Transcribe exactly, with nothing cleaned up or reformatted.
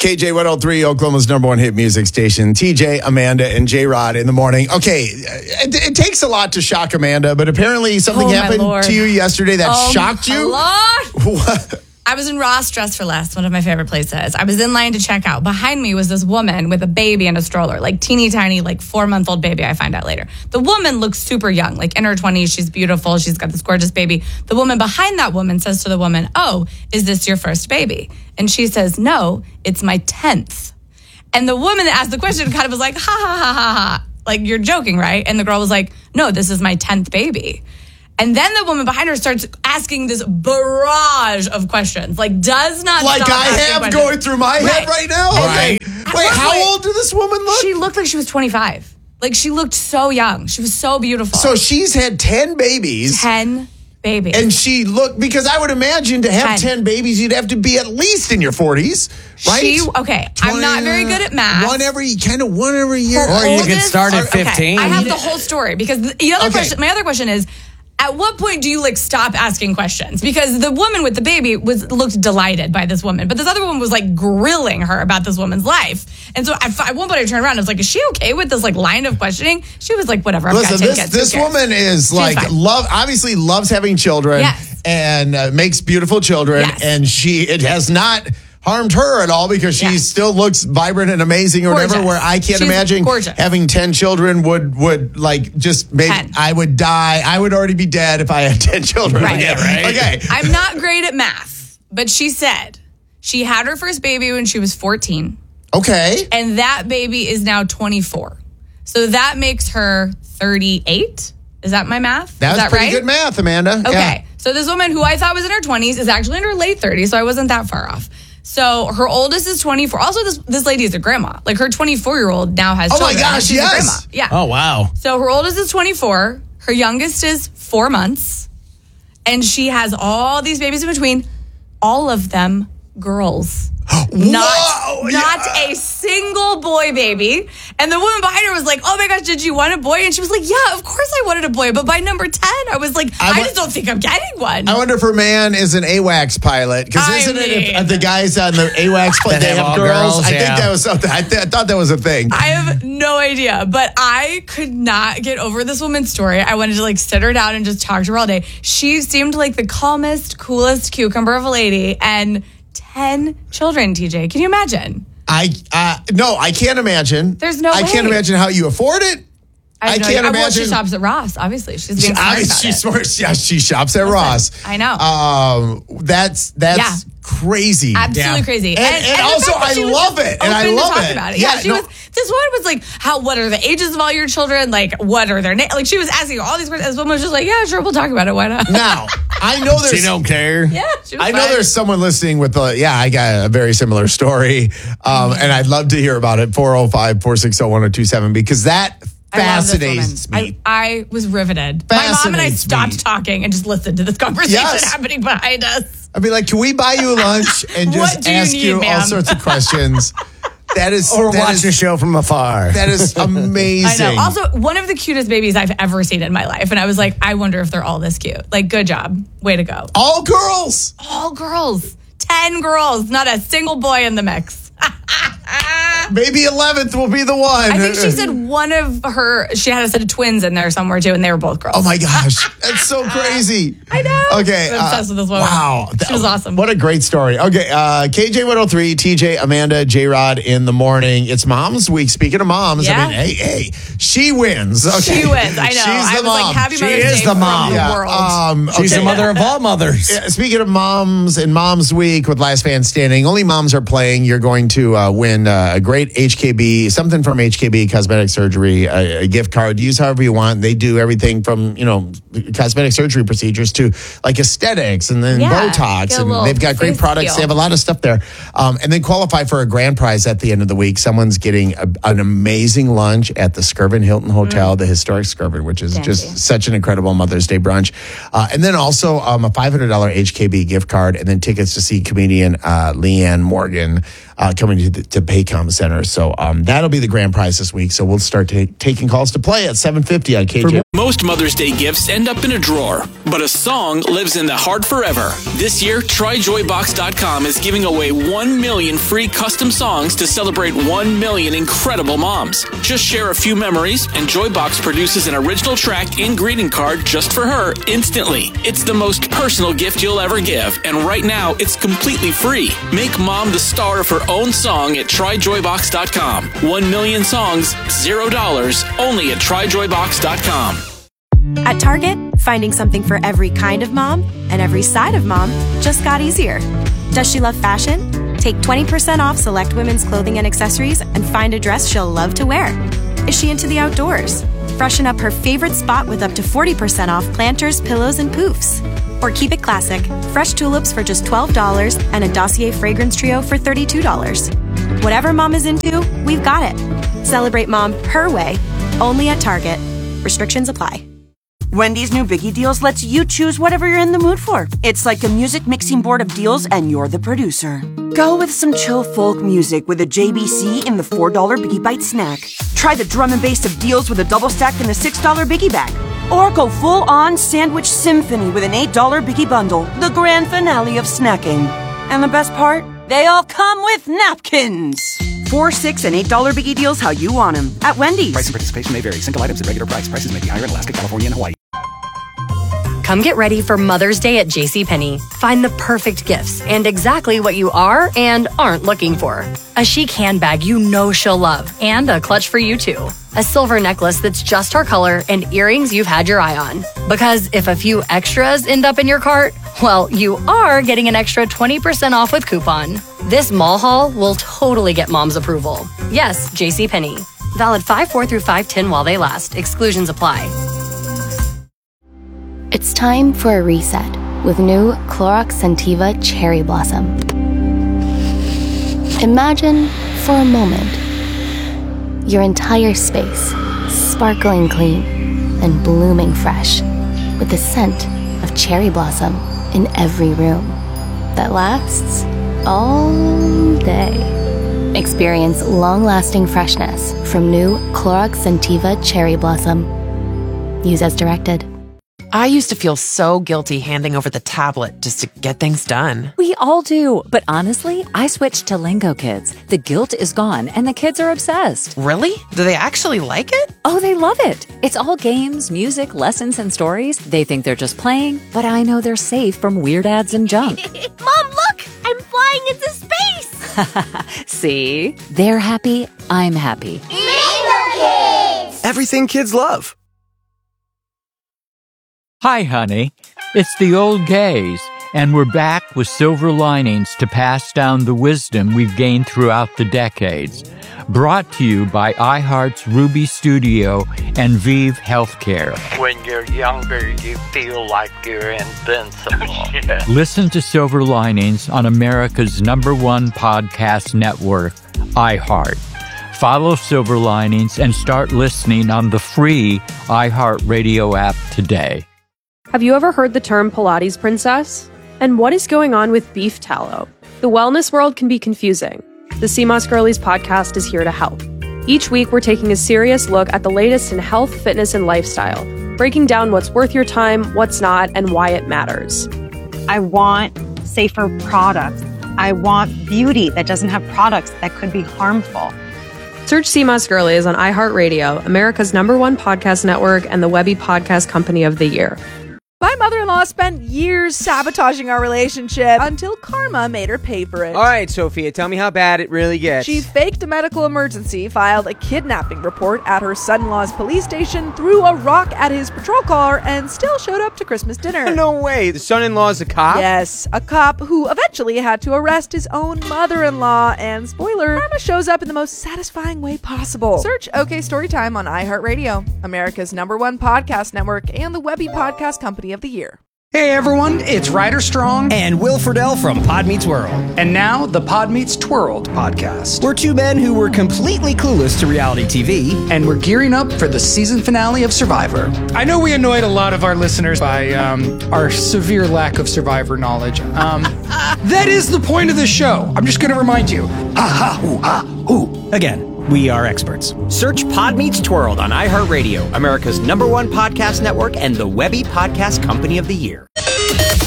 K J one oh three, Oklahoma's number one hit music station. T J, Amanda, and J-Rod in the morning. Okay, it, it takes a lot to shock Amanda, but apparently something oh, happened to you yesterday that oh, shocked you. Lord. What? I was in Ross Dress for Less, one of my favorite places. I was in line to check out. Behind me was this woman with a baby in a stroller, like teeny tiny, like four-month-old baby, I find out later. The woman looks super young, like in her twenties. She's beautiful. She's got this gorgeous baby. The woman behind that woman says to the woman, "Oh, is this your first baby?" And she says, "No, it's my tenth." And the woman that asked the question kind of was like, ha, ha, ha, ha, ha. Like, you're joking, right? And the girl was like, "No, this is my tenth baby." And then the woman behind her starts asking this barrage of questions. Like, does not Like stop I have questions. going through my right. head right now? Right. Okay. Wait, how old did this woman look? She looked like she was twenty-five. Like, she looked so young. She was so beautiful. So she's had ten babies. ten babies. And she looked, because I would imagine to have ten, ten babies, you'd have to be at least in your forties, right? She, okay, twenty, I'm not very good at math. One every, kind of one every year. Her or you could start at fifteen. Okay, I have the whole story, because the other okay. question, my other question is, at what point do you like stop asking questions? Because the woman with the baby was looked delighted by this woman, but this other woman was like grilling her about this woman's life. And so at, at one point I turned around and I was like, "Is she okay with this like line of questioning?" She was like, "Whatever." I've Listen, got ten this kids. this woman is She's like fine. love. Obviously, loves having children Yes. and uh, makes beautiful children, Yes. and she it has not harmed her at all because she Yeah. still looks vibrant and amazing or Gorgeous. whatever. Where I can't She's imagine gorgeous. having ten children would would like just make ten. I would die. I would already be dead if I had ten children. Right. Yeah, right. Okay. I'm not great at math, but she said she had her first baby when she was fourteen. Okay. And that baby is now twenty-four. So that makes her thirty-eight. Is that my math? That's is that pretty right? good math, Amanda. Okay. Yeah. So this woman who I thought was in her twenties is actually in her late thirties, so I wasn't that far off. So her oldest is twenty-four. Also, this this lady is a grandma. Like her twenty-four-year-old now has Oh my children. gosh, She's yes. a grandma. Yeah. Oh, wow. So her oldest is twenty-four. Her youngest is four months. And she has all these babies in between, all of them girls. Not, Whoa, not yeah. a single boy baby. And the woman behind her was like, "Oh my gosh, did you want a boy?" And she was like, "Yeah, of course I wanted a boy. But by number ten, I was like, I, I I wa- just don't think I'm getting one." I wonder if her man is an AWACS pilot. Because I isn't it if, mean- if the guys on the AWACS pilot, That they have have all girls? girls, I yeah. think that was something. I, th- I thought that was a thing. I have no idea, but I could not get over this woman's story. I wanted to like sit her down and just talk to her all day. She seemed like the calmest, coolest cucumber of a lady, and ten children, T J. Can you imagine? I uh, no, I can't imagine. There's no I way. can't imagine how you afford it. I, have no can't idea. Well, imagine. she shops at Ross, obviously. She's She, being smart obviously, about she's it. smart. Yeah, she shops at Ross. I know. Um, that's that's Yeah. crazy. Absolutely Yeah. crazy. And, and, the also, fact that I she was love just it, and I open to love talk it. about it. Yeah, Yeah, she no- was. This woman was like, "How? What are the ages of all your children? Like, what are their names?" Like, she was asking all these questions. This woman was just like, "Yeah, sure, we'll talk about it. Why not?" Now, I know there's She don't care. Yeah, she was I know fine. there's someone listening with the, yeah, I got a very similar story. Um, and I'd love to hear about it. four oh five, four six oh, one oh two seven, because that I love this fascinates woman. me. I, I was riveted. My mom and I Fascinates stopped me. talking and just listened to this conversation Yes. happening behind us. I'd be like, can we buy you lunch and What just do you ask need, you all ma'am? sorts of questions? That is, Or that watch is- the show from afar. That is amazing. I know. Also, one of the cutest babies I've ever seen in my life. And I was like, I wonder if they're all this cute. Like, good job. Way to go. all girls. All girls. Ten girls. Not a single boy in the mix. Maybe eleventh will be the one. I think she said one of her, she had a set of twins in there somewhere too, and they were both girls. Oh my gosh, that's so crazy. I know. Okay. I'm obsessed with this woman. Wow. She was awesome. What a great story. Okay. Uh, K J one oh three, T J, Amanda, J-Rod in the morning. It's Mom's Week. Speaking of moms, Yeah. I mean, hey, hey, she wins. Okay. She wins. I know. She's I the was mom. like, happy She Mother's is Day the from mom. the Yeah, world. um, She's okay. the mother of all mothers. Yeah, speaking of moms and Mom's Week with Last Man Standing, only moms are playing. You're going to uh, win uh, a great H K B, something from H K B Cosmetic Surgery, a, a gift card. Use however you want. They do everything from, you know, cosmetic surgery procedures to like aesthetics and then Yeah, Botox. get a And little they've got great face products. feel. They have a lot of stuff there. Um, and then qualify for a grand prize at the end of the week. Someone's getting a, an amazing lunch at the Skirvin Hilton Hotel, the historic Skirvin, which is Fancy. just such an incredible Mother's Day brunch. Uh, and then also um, a five hundred dollars H K B gift card and then tickets to see comedian uh, Leanne Morgan uh, coming to, the, to Paycom Center. So um, that'll be the grand prize this week. So we'll start ta- taking calls to play at seven fifty on K J. Most Mother's Day gifts end up in a drawer, but a song lives in the heart forever. This year, try joy box dot com is giving away one million free custom songs to celebrate one million incredible moms. Just share a few memories, and Joybox produces an original track and greeting card just for her instantly. It's the most personal gift you'll ever give, and right now, it's completely free. Make mom the star of her own song at try joy box dot com. One million songs, zero dollars, only at try joy box dot com. At Target, finding something for every kind of mom and every side of mom just got easier. Does she love fashion? Take twenty percent off select women's clothing and accessories and find a dress she'll love to wear. Is she into the outdoors? Freshen up her favorite spot with up to forty percent off planters, pillows, and poofs. Or keep it classic, fresh tulips for just twelve dollars and a Dossier fragrance trio for thirty-two dollars. Whatever mom is into, we've got it. Celebrate mom her way, only at Target. Restrictions apply. Wendy's new Biggie Deals lets you choose whatever you're in the mood for. It's like a music mixing board of deals, and you're the producer. Go with some chill folk music with a J B C in the four dollar Biggie Bite snack. Try the drum and bass of deals with a double stack in the six dollar Biggie Bag. Or go full-on sandwich symphony with an eight dollar Biggie Bundle, the grand finale of snacking. And the best part? They all come with napkins. Four, six, and eight dollar Biggie Deals how you want them at Wendy's. Price and participation may vary. Single items at regular price. Prices may be higher in Alaska, California, and Hawaii. Come get ready for Mother's Day at JCPenney. Find the perfect gifts and exactly what you are and aren't looking for. A chic handbag you know she'll love, and a clutch for you too. A silver necklace that's just her color, and earrings you've had your eye on. Because if a few extras end up in your cart, well, you are getting an extra twenty percent off with coupon. This mall haul will totally get mom's approval. Yes, JCPenney. Valid five four through five ten while they last. Exclusions apply. It's time for a reset with new Clorox Scentiva Cherry Blossom. Imagine for a moment your entire space sparkling clean and blooming fresh with the scent of cherry blossom in every room that lasts all day. Experience long-lasting freshness from new Clorox Scentiva Cherry Blossom. Use as directed. I used to feel so guilty handing over the tablet just to get things done. We all do, but honestly, I switched to Lingo Kids. The guilt is gone, and the kids are obsessed. Really? Do they actually like it? Oh, they love it. It's all games, music, lessons, and stories. They think they're just playing, but I know they're safe from weird ads and junk. Mom, look! I'm flying into space! See? They're happy, I'm happy. Lingo Kids! Everything kids love. Hi, honey. It's the old gays, and we're back with silver linings to pass down the wisdom we've gained throughout the decades. Brought to you by iHeart's Ruby Studio and Vive Healthcare. When you're younger, you feel like you're invincible. Listen to Silver Linings on America's number one podcast network, iHeart. Follow Silver Linings and start listening on the free iHeartRadio app today. Have you ever heard the term Pilates princess? And what is going on with beef tallow? The wellness world can be confusing. The C M O S Girlies podcast is here to help. Each week, we're taking a serious look at the latest in health, fitness, and lifestyle, breaking down what's worth your time, what's not, and why it matters. I want safer products. I want beauty that doesn't have products that could be harmful. Search C M O S Girlies on iHeartRadio, America's number one podcast network, and the Webby Podcast Company of the Year. My mother-in-law spent years sabotaging our relationship until karma made her pay for it. All right, Sophia, tell me how bad it really gets. She faked a medical emergency, filed a kidnapping report at her son-in-law's police station, threw a rock at his patrol car, and still showed up to Christmas dinner. No way. The son-in-law's a cop? Yes, a cop who eventually had to arrest his own mother-in-law. And spoiler, karma shows up in the most satisfying way possible. Search OK Storytime on iHeartRadio, America's number one podcast network, and the Webby Podcast Company of the Year. Hey everyone, it's Ryder Strong and Will Friedle from Pod Meets World. And now the Pod Meets Twirled podcast. We're two men who were completely clueless to reality T V. And we're gearing up for the season finale of Survivor. I know we annoyed a lot of our listeners by um, our severe lack of Survivor knowledge. Um, that is the point of the show. I'm just going to remind you. Ha ha hoo ha hoo. Again. we are experts. Search Pod Meets Twirled on iHeartRadio, America's number one podcast network and the Webby Podcast Company of the Year.